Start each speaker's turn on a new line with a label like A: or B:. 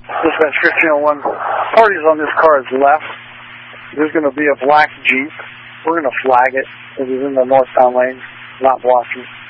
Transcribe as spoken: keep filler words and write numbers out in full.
A: Dispatch fifteen oh one. Parties on this car is left. There's going to be a black Jeep. We're going to flag it because it's in the northbound lane, not blocking.